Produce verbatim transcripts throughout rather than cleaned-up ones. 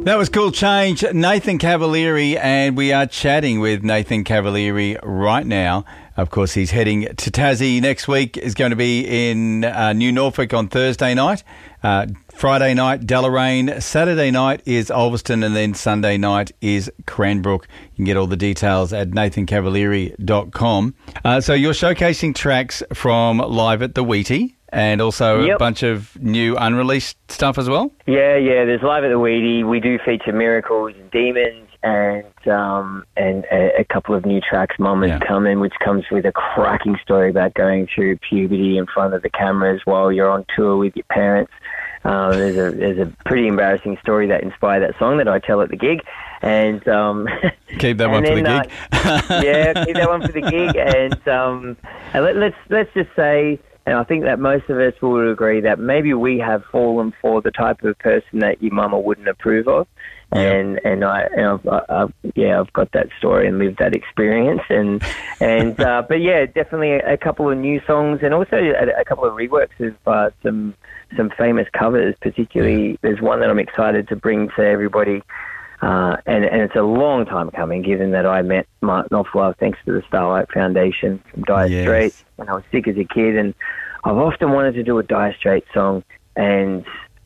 That was Cool Change, Nathan Cavalieri, and we are chatting with Nathan Cavalieri right now. Of course, he's heading to Tassie next week. Is going to be in uh, New Norfolk on Thursday night. Uh, Friday night, Deloraine. Saturday night is Ulverston, and then Sunday night is Cranbrook. You can get all the details at nathan cavalieri dot com. Uh, so you're showcasing tracks from Live at the Wheatie. And also yep. a bunch of new unreleased stuff as well? Yeah, yeah. There's Live at the Wheatie. We do feature Miracles and Demons and um, and a, a couple of new tracks, Mum Is Coming, which comes with a cracking story about going through puberty in front of the cameras while you're on tour with your parents. Um, there's a there's a pretty embarrassing story that inspired that song that I tell at the gig. And um, keep that one then, for the gig. Uh, yeah, keep that one for the gig. And, um, and let, let's let's just say... And I think that most of us will agree that maybe we have fallen for the type of person that your mama wouldn't approve of. Yeah. And and I, and I've, I've, yeah, I've got that story and lived that experience. And and uh, but yeah, definitely a, a couple of new songs and also a, a couple of reworks of uh, some some famous covers. Particularly, there's one that I'm excited to bring to everybody. Uh, and, and it's a long time coming, given that I met Martin Knopfler thanks to the Starlight Foundation from Dire yes. Straits when I was sick as a kid. And I've often wanted to do a Dire Straits song, and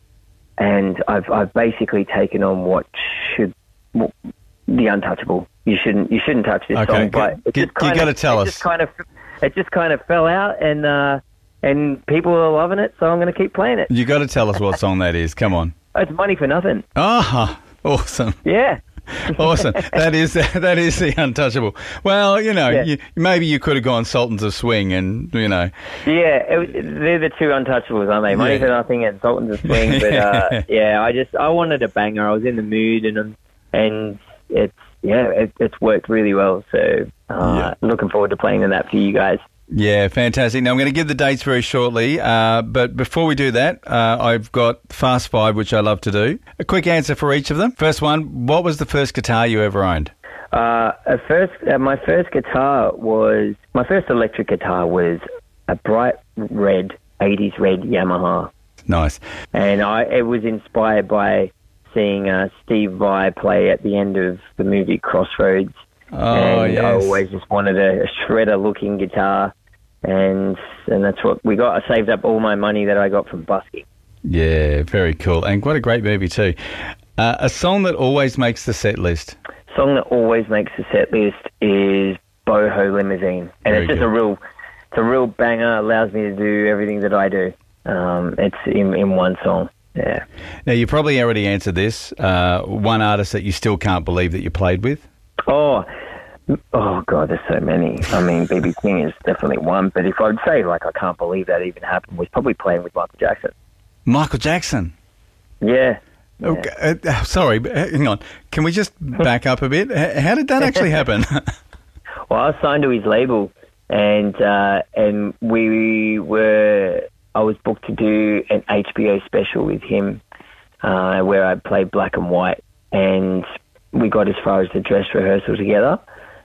and I've I've basically taken on what should well, the untouchable. You shouldn't you shouldn't touch this okay. song, but it you, just kind you got to of, tell it us. Just kind of, it just kind of fell out, and uh, and people are loving it, so I'm going to keep playing it. You got to tell us what song that is. Come on. It's Money for Nothing. Ah. Awesome. Yeah. Awesome. That is that is the untouchable. Well, you know, yeah. you, maybe you could have gone Sultans of Swing and, you know. Yeah, it, they're the two untouchables, aren't they? Money yeah. for Nothing and Sultans of Swing. But, uh, yeah, I just, I wanted a banger. I was in the mood and, and it's, yeah, it, it's worked really well. So, uh, yeah. looking forward to playing that for you guys. Yeah, fantastic. Now, I'm going to give the dates very shortly, uh, but before we do that, uh, I've got Fast Five, which I love to do. A quick answer for each of them. First one, what was the first guitar you ever owned? Uh, at first, uh, my first guitar was, my first electric guitar was a bright red, eighties red Yamaha. Nice. And I it was inspired by seeing uh, Steve Vai play at the end of the movie Crossroads. Oh, and yes. I always just wanted a, a shredder-looking guitar, and and that's what we got. I saved up all my money that I got from busking. Yeah, very cool. And what a great movie too. Uh, a song that always makes the set list. Song that always makes the set list is Boho Limousine, and very it's just good. a real, it's a real banger. Allows me to do everything that I do. Um, it's in in one song. Yeah. Now you probably already answered this. Uh, one artist that you still can't believe that you played with. Oh, oh God, there's so many. I mean, B B King is definitely one, but if I'd say, like, I can't believe that even happened, was probably playing with Michael Jackson. Michael Jackson? Yeah. yeah. Okay, uh, sorry, but hang on. Can we just back up a bit? How did that actually happen? Well, I was signed to his label, and uh, and we were, I was booked to do an H B O special with him, uh, where I played black and white, and we got as far as the dress rehearsal together,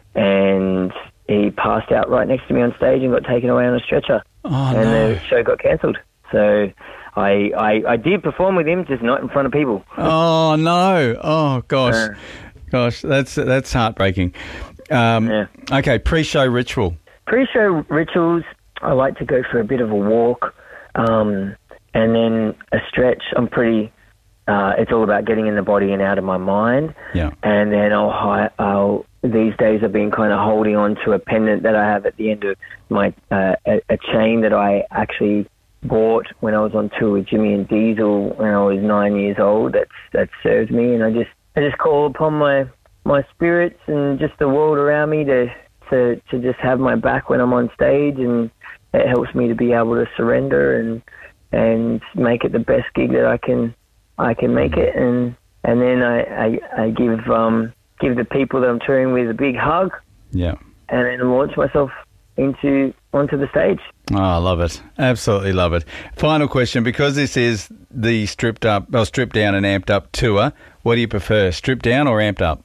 and he passed out right next to me on stage and got taken away on a stretcher. Oh, and no. the show got cancelled. So I, I I did perform with him, just not in front of people. Oh, no. Oh, gosh. Uh, gosh, that's that's heartbreaking. Um, yeah. Okay, pre-show ritual. Pre-show rituals, I like to go for a bit of a walk, um, and then a stretch. I'm pretty... Uh, it's all about getting in the body and out of my mind. Yeah. And then I'll, I'll these days I've been kind of holding on to a pendant that I have at the end of my, uh, a, a chain that I actually bought when I was on tour with Jimmy and Diesel when I was nine years old. That's, that served me. And I just, I just call upon my, my spirits and just the world around me to, to, to just have my back when I'm on stage. And it helps me to be able to surrender and, and make it the best gig that I can, I can make it, and and then I, I, I give um give the people that I'm touring with a big hug, yeah, and then launch myself into onto the stage. Oh, I love it, absolutely love it. Final question, because this is the stripped up, well, stripped down and amped up tour. What do you prefer, stripped down or amped up?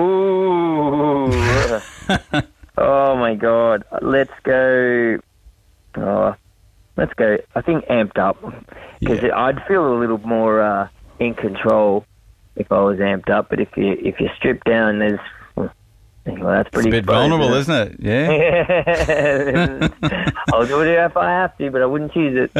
Ooh, oh my God, let's go. Oh, let's go. I think amped up because yeah. I'd feel a little more. Uh, in control if I was amped up. But if you if you're stripped down, there's well, that's pretty. It's a bit exposed, vulnerable, isn't it? isn't it? Yeah. I'll do it if I have to, but I wouldn't choose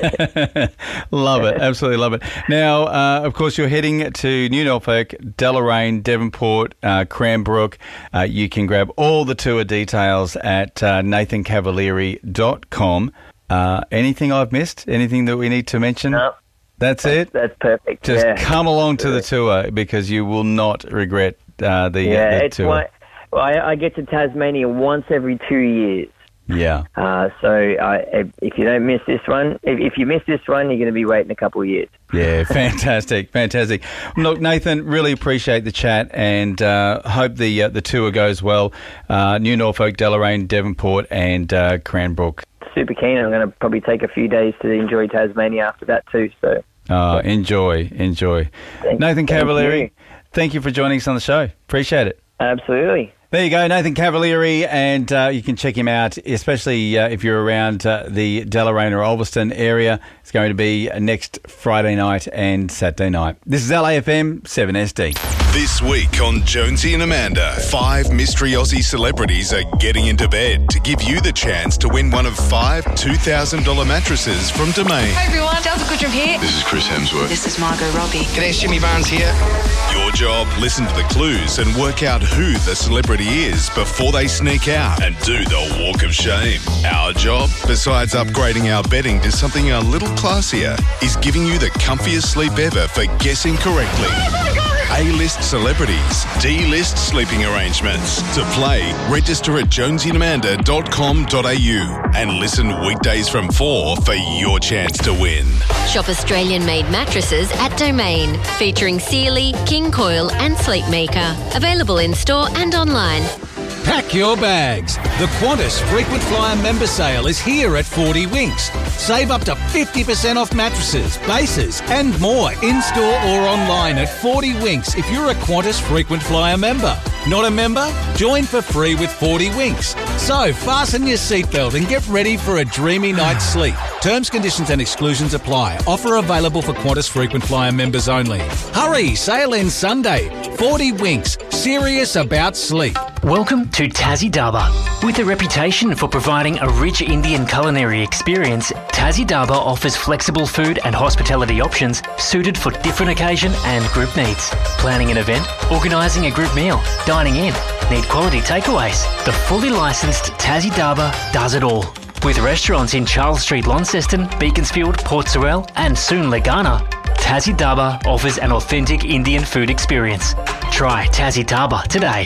it. Love it. Absolutely love it. Now, uh, of course, you're heading to New Norfolk, Deloraine, Devonport, uh, Cranbrook. Uh, you can grab all the tour details at uh, nathan cavalieri dot com. Uh, anything I've missed? Anything that we need to mention? No. That's, that's it? That's perfect. Just yeah. come along to the tour because you will not regret uh, the, yeah, uh, the it's tour. One, well, I, I get to Tasmania once every two years. Yeah. Uh, so I, if you don't miss this one, if, if you miss this one, you're going to be waiting a couple of years. Yeah, fantastic, fantastic. Look, Nathan, really appreciate the chat and uh, hope the uh, the tour goes well. Uh, New Norfolk, Deloraine, Devonport and uh, Cranbrook. Super keen. I'm going to probably take a few days to enjoy Tasmania after that too. So, uh, enjoy, enjoy. Thank, Nathan Cavalieri, thank you. thank you for joining us on the show. Appreciate it. Absolutely. There you go, Nathan Cavalieri, and uh, you can check him out, especially uh, if you're around uh, the Deloraine or Ulverston area. It's going to be next Friday night and Saturday night. This is L A F M seven S D. This week on Jonesy and Amanda, five mystery Aussie celebrities are getting into bed to give you the chance to win one of five two thousand dollars mattresses from Domain. Hi everyone, Delta Goodrum here. This is Chris Hemsworth. This is Margot Robbie. G'day, Jimmy Barnes here. Your job, listen to the clues and work out who the celebrity is before they sneak out and do the walk of shame. Our job, besides upgrading our bedding to something a little classier, is giving you the comfiest sleep ever for guessing correctly. A-list celebrities, D-list sleeping arrangements. To play, register at jonesy and amanda dot com dot a u and listen weekdays from four for your chance to win. Shop Australian-made mattresses at Domain, featuring Sealy, King Coil and Sleepmaker. Available in store and online. Pack your bags. The Qantas Frequent Flyer member sale is here at forty Winks. Save up to fifty percent off mattresses, bases and more in-store or online at forty Winks if you're a Qantas Frequent Flyer member. Not a member? Join for free with forty Winks. So fasten your seatbelt and get ready for a dreamy night's sleep. Terms, conditions and exclusions apply. Offer available for Qantas Frequent Flyer members only. Hurry, sale ends Sunday. forty Winks. Serious about sleep. Welcome to Tassie Daba. With a reputation for providing a rich Indian culinary experience, Tassie Daba offers flexible food and hospitality options suited for different occasion and group needs. Planning an event, organising a group meal, dining in, need quality takeaways. The fully licensed Tassie Daba does it all. With restaurants in Charles Street, Launceston, Beaconsfield, Port Sorell and soon Legana, Tassie Daba offers an authentic Indian food experience. Try Tassie Daba today.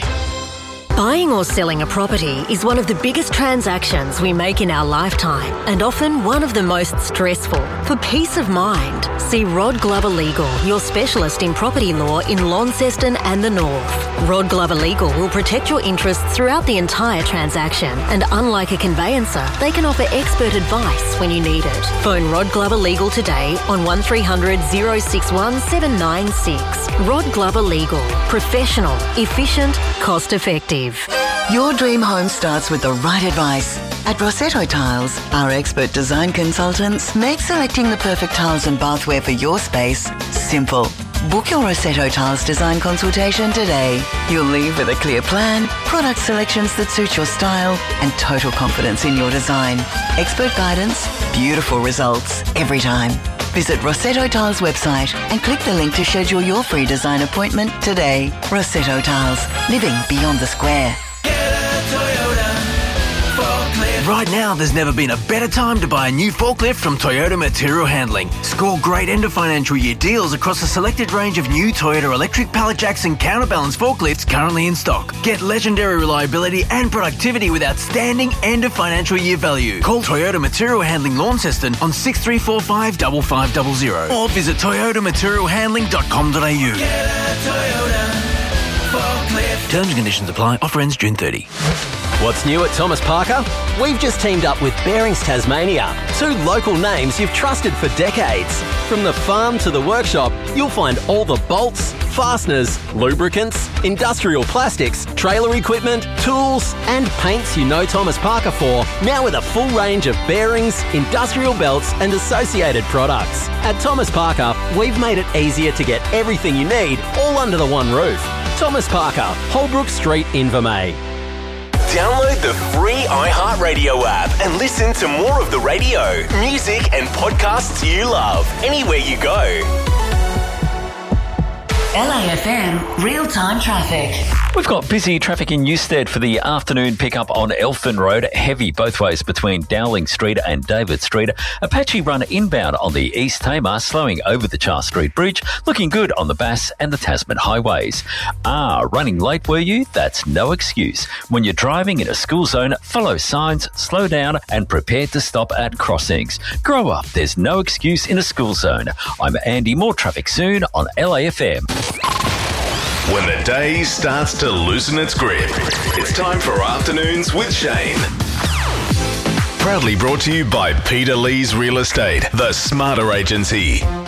Buying or selling a property is one of the biggest transactions we make in our lifetime and often one of the most stressful. For peace of mind, see Rod Glover Legal, your specialist in property law in Launceston and the North. Rod Glover Legal will protect your interests throughout the entire transaction, and unlike a conveyancer, they can offer expert advice when you need it. Phone Rod Glover Legal today on one three hundred, oh six one, seven nine six. Rod Glover Legal. Professional, efficient, cost effective. Your dream home starts with the right advice. At Rossetto Tiles, our expert design consultants make selecting the perfect tiles and bathware for your space simple. Book your Rossetto Tiles design consultation today. You'll leave with a clear plan, product selections that suit your style, and total confidence in your design. Expert guidance, beautiful results every time. Visit Rossetto Tiles website and click the link to schedule your free design appointment today. Rossetto Tiles, living beyond the square. Right now, there's never been a better time to buy a new forklift from Toyota Material Handling. Score great end of financial year deals across a selected range of new Toyota electric pallet jacks and counterbalance forklifts currently in stock. Get legendary reliability and productivity with outstanding end of financial year value. Call Toyota Material Handling Launceston on six three four five five five zero zero or visit toyota material handling dot com dot a u. Terms and conditions apply. Offer ends June thirtieth. What's new at Thomas Parker? We've just teamed up with Bearings Tasmania, two local names you've trusted for decades. From the farm to the workshop, you'll find all the bolts, fasteners, lubricants, industrial plastics, trailer equipment, tools, and paints you know Thomas Parker for, now with a full range of bearings, industrial belts, and associated products. At Thomas Parker, we've made it easier to get everything you need all under the one roof. Thomas Parker, Holbrook Street, Invermay. Download the free iHeartRadio app and listen to more of the radio, music, and podcasts you love anywhere you go. L A F M real-time traffic. We've got busy traffic in Newstead for the afternoon pickup on Elfin Road. Heavy both ways between Dowling Street and David Street. A patchy run inbound on the East Tamar, slowing over the Charles Street Bridge. Looking good on the Bass and the Tasman highways. Ah, running late were you? That's no excuse. When you're driving in a school zone, follow signs, slow down and prepare to stop at crossings. Grow up, there's no excuse in a school zone. I'm Andy, more traffic soon on L A F M. When the day starts to loosen its grip, it's time for Afternoons with Shane. Proudly brought to you by Peter Lee's Real Estate, the smarter agency.